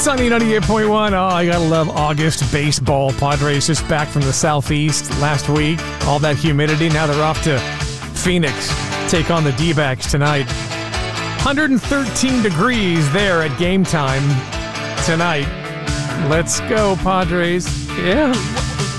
Sunny 98.1. Oh, I gotta love August baseball. Padres just back from the southeast last week. All that humidity. Now they're off to Phoenix. Take on the D-backs tonight. 113 degrees there at game time tonight. Let's go, Padres. Yeah.